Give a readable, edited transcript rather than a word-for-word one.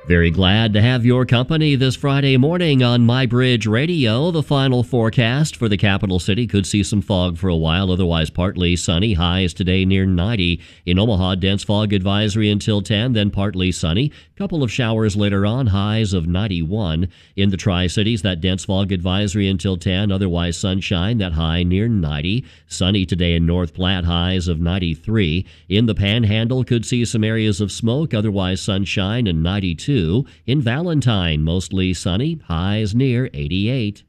Very glad to have your company this Friday morning on My Bridge Radio. The final forecast for the capital city could see some fog for a while, otherwise partly sunny. Highs today near 90. In Omaha, dense fog advisory until 10, then partly sunny. Couple of showers later on, highs of 91. In the Tri-Cities, that dense fog advisory until 10, otherwise sunshine, that high near 90. Sunny today in North Platte, highs of 93. In the Panhandle, could see some areas of smoke, otherwise sunshine and 92. In Valentine, mostly sunny, highs near 88.